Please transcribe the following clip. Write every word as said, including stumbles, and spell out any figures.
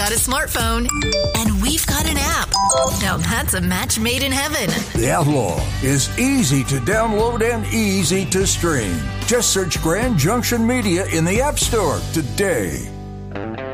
got a smartphone. And we've got an app. Now that's a match made in heaven. The Outlaw is easy to download and easy to stream. Just search Grand Junction Media in the App Store today.